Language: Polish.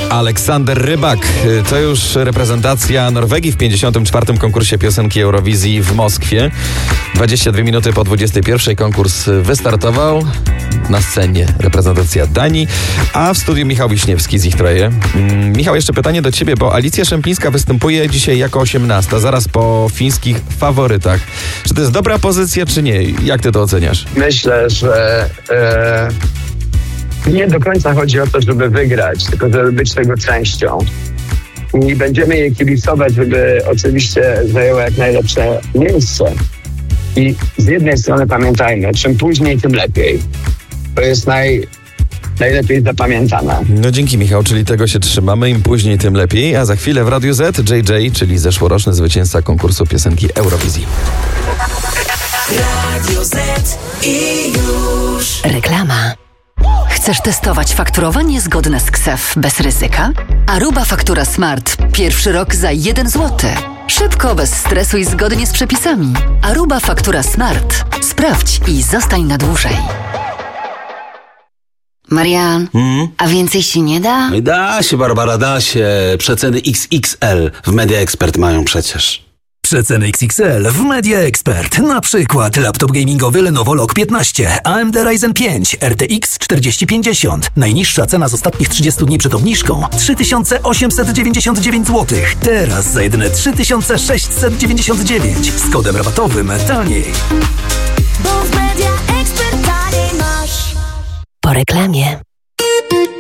Aleksander Rybak to już reprezentacja Norwegii w 54. konkursie piosenki Eurowizji w Moskwie. 22 minuty po 21 konkurs wystartował. Na scenie reprezentacja Danii, a w studiu Michał Wiśniewski z ich troje. Michał, jeszcze pytanie do ciebie, bo Alicja Szemplińska występuje dzisiaj jako 18, zaraz po fińskich faworytach. Czy to jest dobra pozycja, czy nie? Jak ty to oceniasz? Myślę, że nie do końca chodzi o to, żeby wygrać, tylko żeby być tego częścią. I będziemy jej kibicować, żeby oczywiście zajęła jak najlepsze miejsce. I z jednej strony pamiętajmy, czym później, tym lepiej. To jest najlepiej zapamiętane. No dzięki, Michał, czyli tego się trzymamy. Im później, tym lepiej. A za chwilę w Radiu Z JJ, czyli zeszłoroczny zwycięzca konkursu piosenki Eurowizji. Radio Z i już. Reklama. Chcesz testować fakturowanie zgodne z KSEF bez ryzyka? Aruba Faktura Smart. Pierwszy rok za 1 zł. Szybko, bez stresu i zgodnie z przepisami. Aruba Faktura Smart. Sprawdź i zostań na dłużej. Marian, a więcej się nie da? Da się, Barbara, da się. Przeceny XXL w Media Expert mają przecież. Przeceny XXL w Media Expert. Na przykład laptop gamingowy Lenovo Log 15, AMD Ryzen 5, RTX 4050. Najniższa cena z ostatnich 30 dni przed obniżką 3899 zł. Teraz za jedyne 3699 z kodem rabatowym taniej. Bo w Media Expert taniej masz. Po reklamie.